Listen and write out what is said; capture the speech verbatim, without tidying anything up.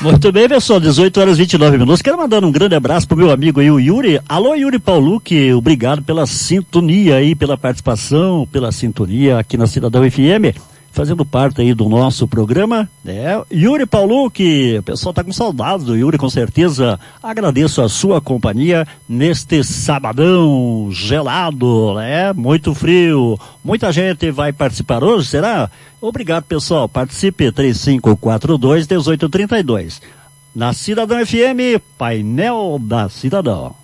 Muito bem, pessoal, dezoito horas e vinte e nove minutos. Quero mandar um grande abraço pro meu amigo aí, o Yuri. Alô, Yuri Paulucci, obrigado pela sintonia aí, pela participação, pela sintonia aqui na Cidadão F M, fazendo parte aí do nosso programa. É, Yuri Paulucci, o pessoal tá com saudades do Yuri, com certeza. Agradeço a sua companhia neste sabadão gelado, né? Muito frio. Muita gente vai participar hoje, será? Obrigado, pessoal. Participe, três cinco quatro dois, um oito três dois. Na Cidadão F M, Painel da Cidadão.